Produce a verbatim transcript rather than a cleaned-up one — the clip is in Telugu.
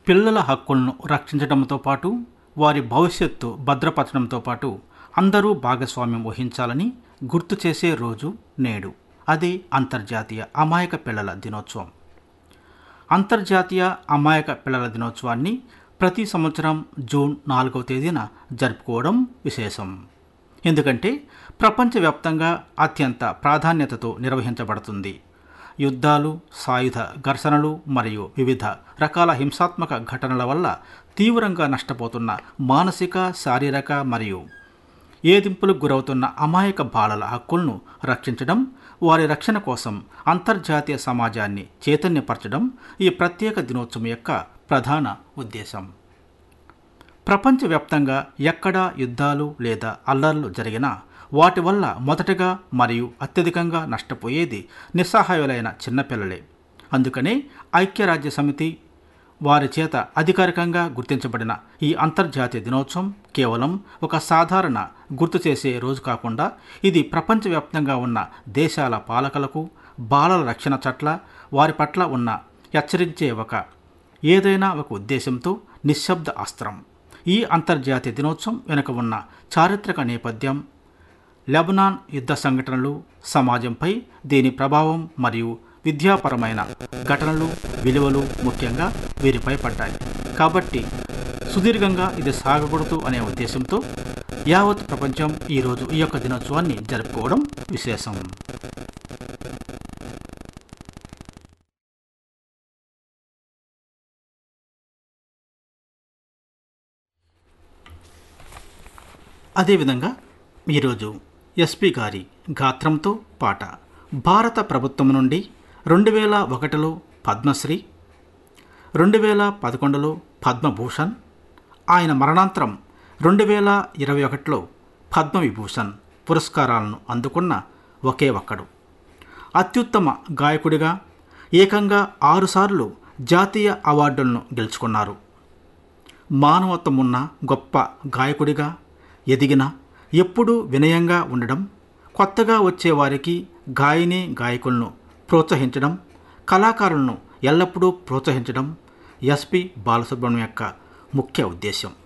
పిల్లల హక్కులను రక్షించడంతో పాటు వారి భవిష్యత్తు భద్రపరచడంతో పాటు అందరూ భాగస్వామ్యం వహించాలని గుర్తు చేసే రోజు నేడు. అది అంతర్జాతీయ అమాయక పిల్లల దినోత్సవం. అంతర్జాతీయ అమాయక పిల్లల దినోత్సవాన్ని ప్రతి సంవత్సరం జూన్ నాలుగవ తేదీన జరుపుకోవడం విశేషం. ఎందుకంటే ప్రపంచవ్యాప్తంగా అత్యంత ప్రాధాన్యతతో నిర్వహించబడుతుంది. యుద్ధాలు, సాయుధ ఘర్షణలు మరియు వివిధ రకాల హింసాత్మక ఘటనల వల్ల తీవ్రంగా నష్టపోతున్న మానసిక, శారీరక మరియు ఏదింపులకు గురవుతున్న అమాయక బాలల హక్కులను రక్షించడం, వారి రక్షణ కోసం అంతర్జాతీయ సమాజాన్ని చైతన్యపరచడం ఈ ప్రత్యేక దినోత్సవం యొక్క ప్రధాన ఉద్దేశం. ప్రపంచవ్యాప్తంగా ఎక్కడ యుద్ధాలు లేదా అల్లర్లు జరిగినా వాటి వల్ల మొదటగా మరియు అత్యధికంగా నష్టపోయేది నిస్సహాయులైన చిన్నపిల్లలే. అందుకనే ఐక్యరాజ్య సమితి వారి చేత అధికారికంగా గుర్తించబడిన ఈ అంతర్జాతీయ దినోత్సవం కేవలం ఒక సాధారణ గుర్తు చేసే రోజు కాకుండా ఇది ప్రపంచవ్యాప్తంగా ఉన్న దేశాల పాలకులకు బాలల రక్షణ పట్ల వారి పట్ల ఉన్న హెచ్చరించే ఒక ఏదైనా ఒక ఉద్దేశంతో నిశ్శబ్ద అస్త్రం. ఈ అంతర్జాతీయ దినోత్సవం వెనుక ఉన్న చారిత్రక నేపథ్యం, లెబనాన్ యుద్ధ సంఘటనలు, సమాజంపై దీని ప్రభావం మరియు విద్యాపరమైన ఘటనలు, విలువలు ముఖ్యంగా వీరిపై పడ్డాయి. కాబట్టి సుదీర్ఘంగా ఇది సాగకూడదు అనే ఉద్దేశంతో యావత్ ప్రపంచం ఈరోజు ఈ యొక్క దినోత్సవాన్ని జరుపుకోవడం విశేషం. అదేవిధంగా ఈరోజు ఎస్పి గారి గాత్రంతో పాట. భారత ప్రభుత్వం నుండి రెండు వేల ఒకటిలో పద్మశ్రీ, రెండు వేల పదకొండులో పద్మభూషణ్, ఆయన మరణాంతరం రెండు వేల ఇరవై ఒకటిలో పద్మవిభూషణ్ పురస్కారాలను అందుకున్న ఒకే ఒక్కడు. అత్యుత్తమ గాయకుడిగా ఏకంగా ఆరుసార్లు జాతీయ అవార్డులను గెలుచుకున్నారు. మానవత్వం ఉన్న గొప్ప గాయకుడిగా ఎదిగిన, ఎప్పుడూ వినయంగా ఉండడం, కొత్తగా వచ్చేవారికి గాయని గాయకులను ప్రోత్సహించడం, కళాకారులను ఎల్లప్పుడూ ప్రోత్సహించడం ఎస్పి బాలసుబ్రహ్మణ్యం యొక్క ముఖ్య ఉద్దేశం.